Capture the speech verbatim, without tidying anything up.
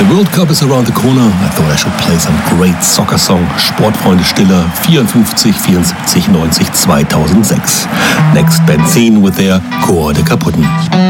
The World Cup is around the corner. I thought I should play some great soccer song. Sportfreunde Stiller, vierundfünfzig, vierundsiebzig, neunzig, zweitausendsechs. Next Benzin with their Chor der Kaputten.